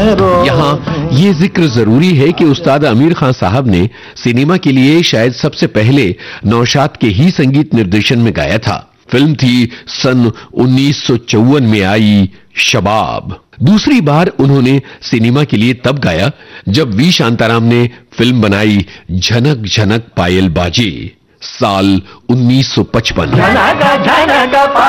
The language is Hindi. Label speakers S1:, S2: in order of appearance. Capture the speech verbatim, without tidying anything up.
S1: यहाँ ये जिक्र जरूरी है कि उस्ताद आमिर खान साहब ने सिनेमा के लिए शायद सबसे पहले नौशाद के ही संगीत निर्देशन में गाया था। फिल्म थी सन उन्नीस सौ चौवन में आई शबाब। दूसरी बार उन्होंने सिनेमा के लिए तब गाया जब वी शांताराम ने फिल्म बनाई झनक झनक पायल बाजे, साल उन्नीस सौ पचपन।